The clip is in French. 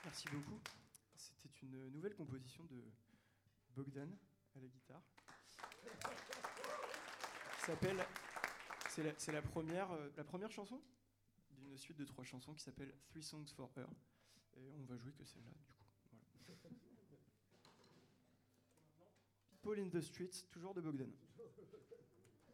Merci beaucoup. C'était une nouvelle composition de Bogdan à la guitare. Qui s'appelle. C'est la première chanson d'une suite de 3 chansons qui s'appelle Three Songs for Her. Et on va jouer que celle-là, du coup. Voilà. People in the Streets, toujours de Bogdan.